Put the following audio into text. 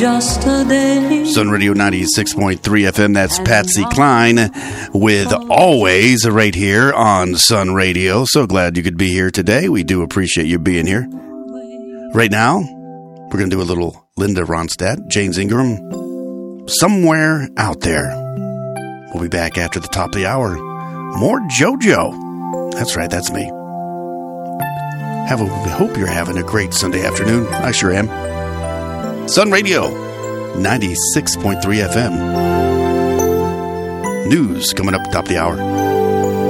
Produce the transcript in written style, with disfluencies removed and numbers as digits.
Just a day. Sun Radio 96.3 FM. That's Patsy Cline with Always right here on Sun Radio. So glad you could be here today. We do appreciate you being here. Right now, we're going to do a little Linda Ronstadt, James Ingram, Somewhere Out There. We'll be back after the top of the hour. More JoJo. That's right, that's me. Hope you're having a great Sunday afternoon. I sure am. Sun Radio, 96.3 FM. News coming up top of the hour.